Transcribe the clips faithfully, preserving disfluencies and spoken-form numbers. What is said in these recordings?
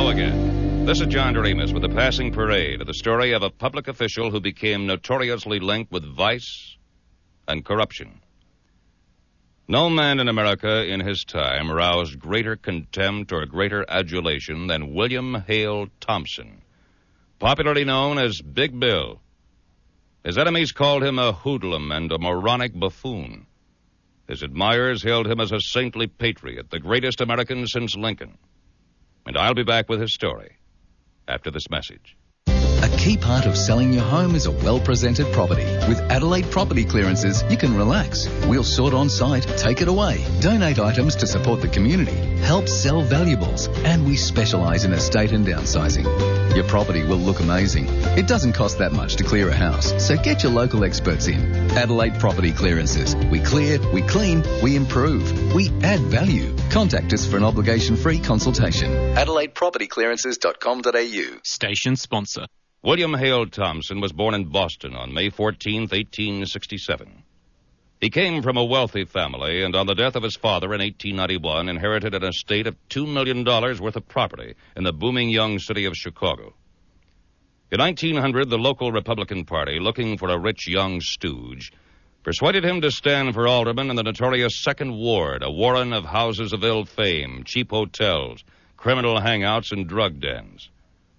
again. This is John Doremus with the Passing Parade, the story of a public official who became notoriously linked with vice and corruption. No man in America in his time roused greater contempt or greater adulation than William Hale Thompson, popularly known as Big Bill. His enemies called him a hoodlum and a moronic buffoon. His admirers hailed him as a saintly patriot, the greatest American since Lincoln. And I'll be back with his story after this message. A key part of selling your home is a well-presented property. With Adelaide Property Clearances, you can relax. We'll sort on site, take it away, donate items to support the community, help sell valuables, and we specialise in estate and downsizing. Your property will look amazing. It doesn't cost that much to clear a house, so get your local experts in. Adelaide Property Clearances. We clear, we clean, we improve, we add value. Contact us for an obligation-free consultation. adelaide property clearances dot com dot a u. Station sponsor. William Hale Thompson was born in Boston on May fourteenth, eighteen sixty-seven. He came from a wealthy family and on the death of his father in eighteen ninety-one inherited an estate of two million dollars worth of property in the booming young city of Chicago. In nineteen hundred, the local Republican Party, looking for a rich young stooge, persuaded him to stand for alderman in the notorious Second Ward, a warren of houses of ill fame, cheap hotels, criminal hangouts, and drug dens.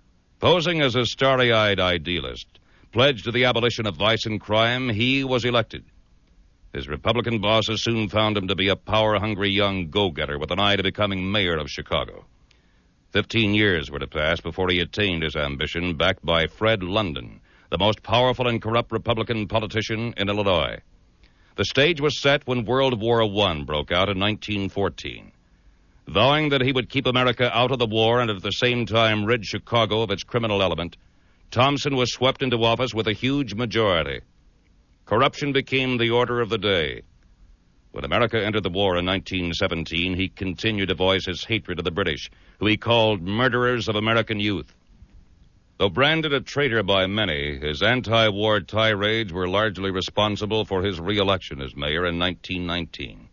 Posing as a starry-eyed idealist, pledged to the abolition of vice and crime, he was elected. His Republican bosses soon found him to be a power-hungry young go-getter with an eye to becoming mayor of Chicago. Fifteen years were to pass before he attained his ambition, backed by Fred London, the most powerful and corrupt Republican politician in Illinois. The stage was set when World War One broke out in nineteen fourteen. Vowing that he would keep America out of the war and at the same time rid Chicago of its criminal element, Thompson was swept into office with a huge majority. Corruption became the order of the day. When America entered the war in nineteen seventeen, he continued to voice his hatred of the British, who he called murderers of American youth. Though branded a traitor by many, his anti-war tirades were largely responsible for his re-election as mayor in nineteen nineteen.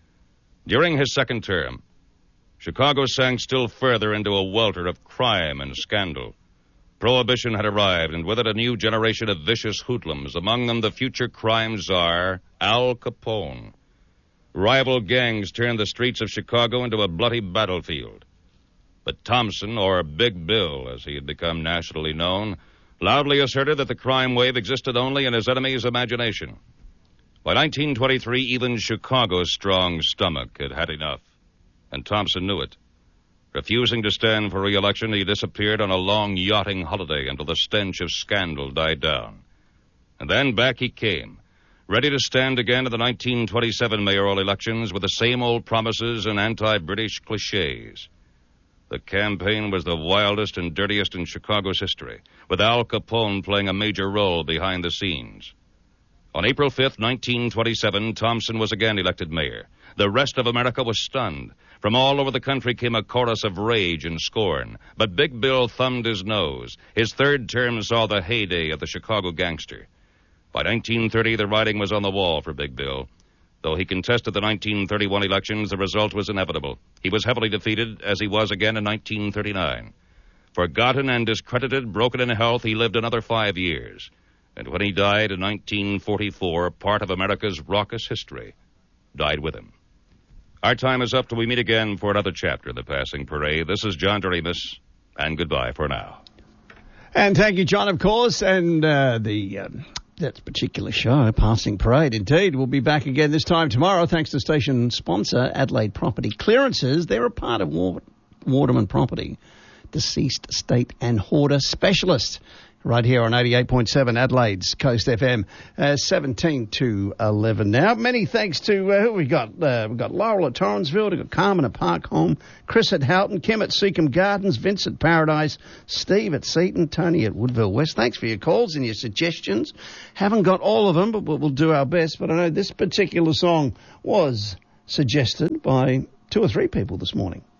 During his second term, Chicago sank still further into a welter of crime and scandal. Prohibition had arrived, and with it a new generation of vicious hoodlums, among them the future crime czar, Al Capone. Rival gangs turned the streets of Chicago into a bloody battlefield. But Thompson, or Big Bill, as he had become nationally known, loudly asserted that the crime wave existed only in his enemy's imagination. By nineteen twenty-three, even Chicago's strong stomach had had enough. And Thompson knew it. Refusing to stand for re-election, he disappeared on a long yachting holiday until the stench of scandal died down. And then back he came, ready to stand again at the nineteen twenty-seven mayoral elections with the same old promises and anti-British cliches. The campaign was the wildest and dirtiest in Chicago's history, with Al Capone playing a major role behind the scenes. On April fifth, nineteen twenty-seven, Thompson was again elected mayor. The rest of America was stunned. From all over the country came a chorus of rage and scorn. But Big Bill thumbed his nose. His third term saw the heyday of the Chicago gangster. By nineteen thirty, the writing was on the wall for Big Bill. Though he contested the nineteen thirty-one elections, the result was inevitable. He was heavily defeated, as he was again in nineteen thirty-nine. Forgotten and discredited, broken in health, he lived another five years. And when he died in nineteen forty-four, part of America's raucous history died with him. Our time is up till we meet again for another chapter in the Passing Parade. This is John Doremus, and goodbye for now. And thank you, John, of course, and uh, the uh, that particular show, Passing Parade, indeed. We'll be back again this time tomorrow, thanks to station sponsor, Adelaide Property Clearances. They're a part of War- Waterman Property, deceased estate and hoarder specialist. Right here on eighty-eight point seven Adelaide's Coast F M, uh, seventeen to eleven now. Many thanks to, uh, who we got? Uh, we've got Laurel at Torrensville, we've got Carmen at Park Home, Chris at Houghton, Kim at Seacombe Gardens, Vince at Paradise, Steve at Seaton, Tony at Woodville West. Thanks for your calls and your suggestions. Haven't got all of them, but we'll, we'll do our best. But I know this particular song was suggested by two or three people this morning.